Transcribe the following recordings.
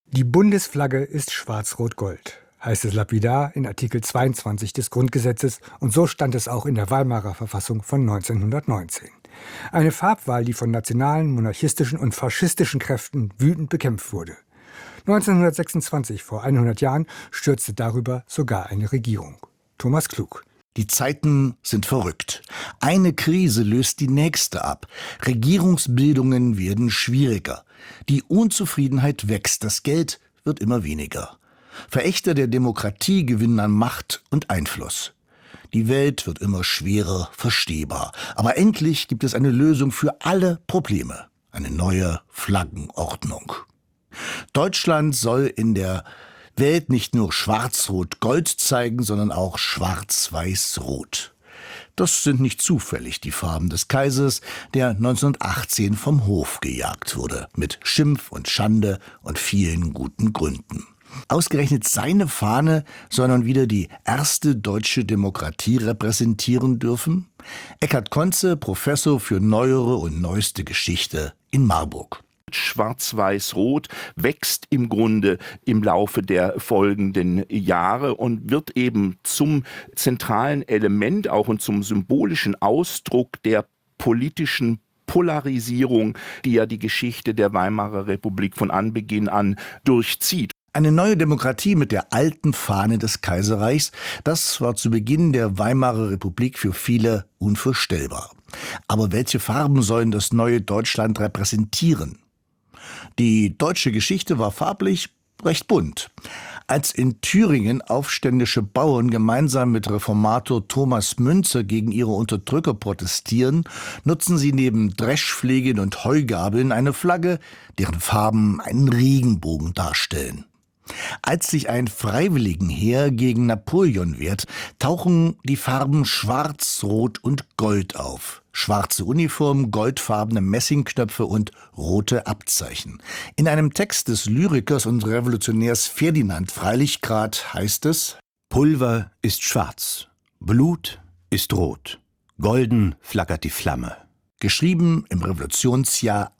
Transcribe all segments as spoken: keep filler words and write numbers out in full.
Die Bundesflagge ist schwarz-rot-gold, heißt es lapidar in Artikel zweiundzwanzig des Grundgesetzes, und so stand es auch in der Weimarer Verfassung von neunzehnhundertneunzehn. Eine Farbwahl, die von nationalen, monarchistischen und faschistischen Kräften wütend bekämpft wurde. neunzehnhundertsechsundzwanzig, vor hundert Jahren, stürzte darüber sogar eine Regierung. Thomas Klug. Die Zeiten sind verrückt. Eine Krise löst die nächste ab. Regierungsbildungen werden schwieriger. Die Unzufriedenheit wächst, das Geld wird immer weniger. Verächter der Demokratie gewinnen an Macht und Einfluss. Die Welt wird immer schwerer verstehbar. Aber endlich gibt es eine Lösung für alle Probleme. Eine neue Flaggenordnung. Deutschland soll in der Welt nicht nur schwarz-rot-gold zeigen, sondern auch schwarz-weiß-rot. Das sind nicht zufällig die Farben des Kaisers, der neunzehnhundertachtzehn vom Hof gejagt wurde, mit Schimpf und Schande und vielen guten Gründen. Ausgerechnet seine Fahne soll nun wieder die erste deutsche Demokratie repräsentieren dürfen? Eckhard Conze, Professor für neuere und neueste Geschichte in Marburg. Schwarz-Weiß-Rot wächst im Grunde im Laufe der folgenden Jahre und wird eben zum zentralen Element auch und zum symbolischen Ausdruck der politischen Polarisierung, die ja die Geschichte der Weimarer Republik von Anbeginn an durchzieht. Eine neue Demokratie mit der alten Fahne des Kaiserreichs, das war zu Beginn der Weimarer Republik für viele unvorstellbar. Aber welche Farben sollen das neue Deutschland repräsentieren? Die deutsche Geschichte war farblich recht bunt. Als in Thüringen aufständische Bauern gemeinsam mit Reformator Thomas Müntzer gegen ihre Unterdrücker protestieren, nutzen sie neben Dreschflegen und Heugabeln eine Flagge, deren Farben einen Regenbogen darstellen. Als sich ein Freiwilligenheer gegen Napoleon wehrt, tauchen die Farben Schwarz, Rot und Gold auf. Schwarze Uniform, goldfarbene Messingknöpfe und rote Abzeichen. In einem Text des Lyrikers und Revolutionärs Ferdinand Freilichgrad heißt es: Pulver ist schwarz, Blut ist rot, golden flackert die Flamme. Geschrieben im Revolutionsjahr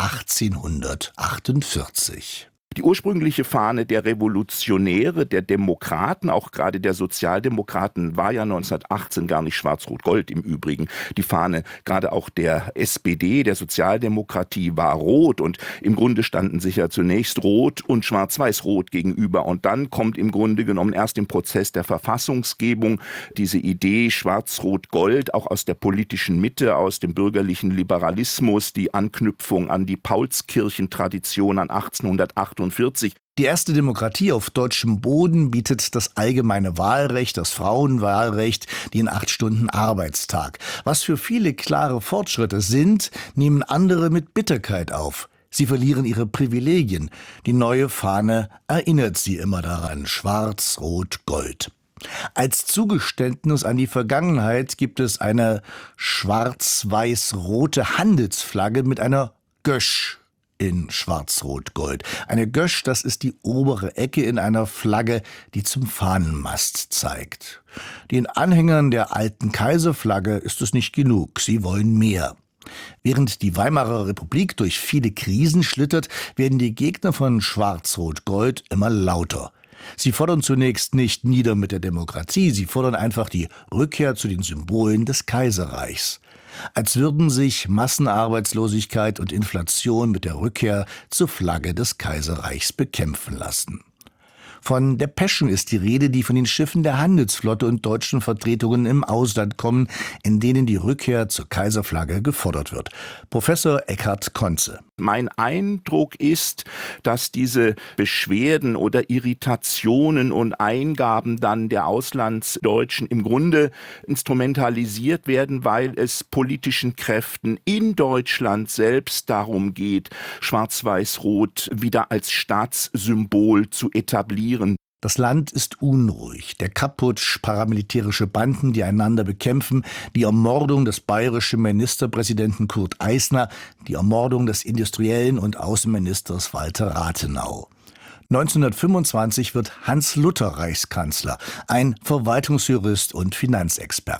achtzehnhundertachtundvierzig. Die ursprüngliche Fahne der Revolutionäre, der Demokraten, auch gerade der Sozialdemokraten, war ja neunzehnhundertachtzehn gar nicht schwarz-rot-gold im Übrigen. Die Fahne gerade auch der S P D, der Sozialdemokratie, war rot und im Grunde standen sich ja zunächst rot und schwarz-weiß-rot gegenüber. Und dann kommt im Grunde genommen erst im Prozess der Verfassungsgebung diese Idee schwarz-rot-gold auch aus der politischen Mitte, aus dem bürgerlichen Liberalismus, die Anknüpfung an die Paulskirchentradition an achtzehnhundertachtundvierzig. Die erste Demokratie auf deutschem Boden bietet das allgemeine Wahlrecht, das Frauenwahlrecht, den acht Stunden Arbeitstag. Was für viele klare Fortschritte sind, nehmen andere mit Bitterkeit auf. Sie verlieren ihre Privilegien. Die neue Fahne erinnert sie immer daran: Schwarz, Rot, Gold. Als Zugeständnis an die Vergangenheit gibt es eine schwarz-weiß-rote Handelsflagge mit einer Gösch in Schwarz-Rot-Gold. Eine Gösch, das ist die obere Ecke in einer Flagge, die zum Fahnenmast zeigt. Den Anhängern der alten Kaiserflagge ist es nicht genug, sie wollen mehr. Während die Weimarer Republik durch viele Krisen schlittert, werden die Gegner von Schwarz-Rot-Gold immer lauter. Sie fordern zunächst nicht nieder mit der Demokratie, sie fordern einfach die Rückkehr zu den Symbolen des Kaiserreichs. Als würden sich Massenarbeitslosigkeit und Inflation mit der Rückkehr zur Flagge des Kaiserreichs bekämpfen lassen. Von Depeschen ist die Rede, die von den Schiffen der Handelsflotte und deutschen Vertretungen im Ausland kommen, in denen die Rückkehr zur Kaiserflagge gefordert wird. Professor Eckhard Conze. Mein Eindruck ist, dass diese Beschwerden oder Irritationen und Eingaben dann der Auslandsdeutschen im Grunde instrumentalisiert werden, weil es politischen Kräften in Deutschland selbst darum geht, Schwarz-Weiß-Rot wieder als Staatssymbol zu etablieren. Das Land ist unruhig. Der Kapp-Putsch, paramilitärische Banden, die einander bekämpfen, die Ermordung des bayerischen Ministerpräsidenten Kurt Eisner, die Ermordung des Industriellen und Außenministers Walter Rathenau. neunzehnhundertfünfundzwanzig wird Hans Luther Reichskanzler, ein Verwaltungsjurist und Finanzexperte.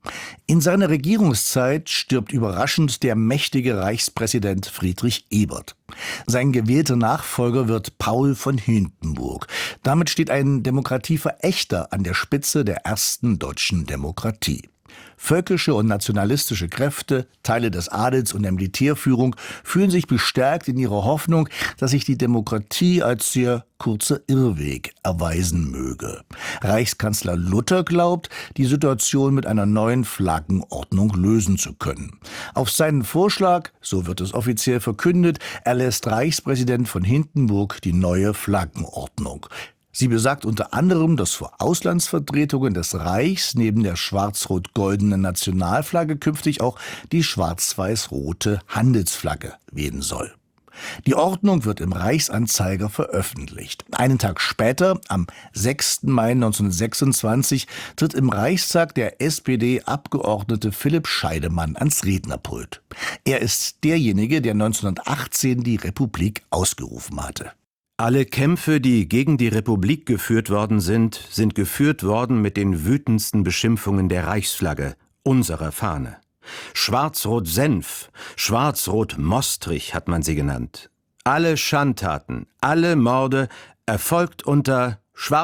In seiner Regierungszeit stirbt überraschend der mächtige Reichspräsident Friedrich Ebert. Sein gewählter Nachfolger wird Paul von Hindenburg. Damit steht ein Demokratieverächter an der Spitze der ersten deutschen Demokratie. Völkische und nationalistische Kräfte, Teile des Adels und der Militärführung fühlen sich bestärkt in ihrer Hoffnung, dass sich die Demokratie als sehr kurzer Irrweg erweisen möge. Reichskanzler Luther glaubt, die Situation mit einer neuen Flaggenordnung lösen zu können. Auf seinen Vorschlag, so wird es offiziell verkündet, erlässt Reichspräsident von Hindenburg die neue Flaggenordnung. Sie besagt unter anderem, dass für Auslandsvertretungen des Reichs neben der schwarz-rot-goldenen Nationalflagge künftig auch die schwarz-weiß-rote Handelsflagge wehen soll. Die Ordnung wird im Reichsanzeiger veröffentlicht. Einen Tag später, am sechsten Mai neunzehnhundertsechsundzwanzig, tritt im Reichstag der S P D-Abgeordnete Philipp Scheidemann ans Rednerpult. Er ist derjenige, der neunzehnhundertachtzehn die Republik ausgerufen hatte. Alle Kämpfe, die gegen die Republik geführt worden sind, sind geführt worden mit den wütendsten Beschimpfungen der Reichsflagge, unserer Fahne. Schwarz-Rot-Senf, Schwarz-Rot-Mostrich hat man sie genannt. Alle Schandtaten, alle Morde erfolgt unter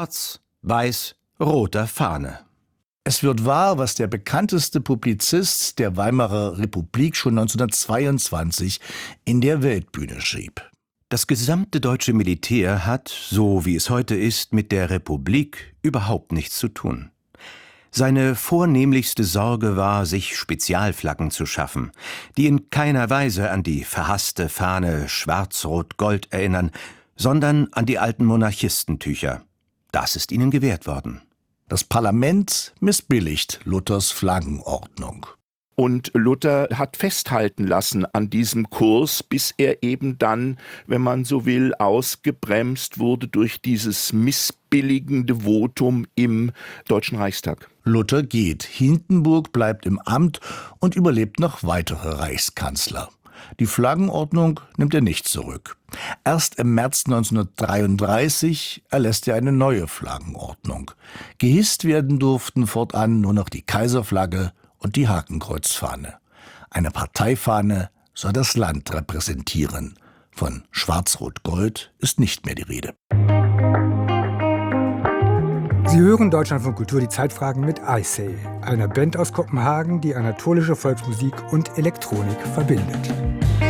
schwarz-weiß-roter Fahne. Es wird wahr, was der bekannteste Publizist der Weimarer Republik schon neunzehnhundertzweiundzwanzig in der Weltbühne schrieb. Das gesamte deutsche Militär hat, so wie es heute ist, mit der Republik überhaupt nichts zu tun. Seine vornehmlichste Sorge war, sich Spezialflaggen zu schaffen, die in keiner Weise an die verhasste Fahne Schwarz-Rot-Gold erinnern, sondern an die alten Monarchistentücher. Das ist ihnen gewährt worden. Das Parlament missbilligt Luthers Flaggenordnung. Und Luther hat festhalten lassen an diesem Kurs, bis er eben dann, wenn man so will, ausgebremst wurde durch dieses missbilligende Votum im Deutschen Reichstag. Luther geht, Hindenburg bleibt im Amt und überlebt noch weitere Reichskanzler. Die Flaggenordnung nimmt er nicht zurück. Erst im März neunzehnhundertdreiunddreißig erlässt er eine neue Flaggenordnung. Gehisst werden durften fortan nur noch die Kaiserflagge und die Hakenkreuzfahne. Eine Parteifahne soll das Land repräsentieren. Von Schwarz-Rot-Gold ist nicht mehr die Rede. Sie hören Deutschlandfunk Kultur, die Zeitfragen mit Icey, einer Band aus Kopenhagen, die anatolische Volksmusik und Elektronik verbindet.